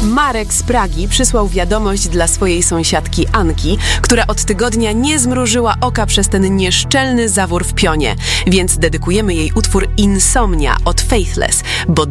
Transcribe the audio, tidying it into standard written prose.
Marek z Pragi przysłał wiadomość dla swojej sąsiadki Anki, która od tygodnia nie zmrużyła oka przez ten nieszczelny zawór w pionie, więc dedykujemy jej utwór Insomnia od Faithless, bo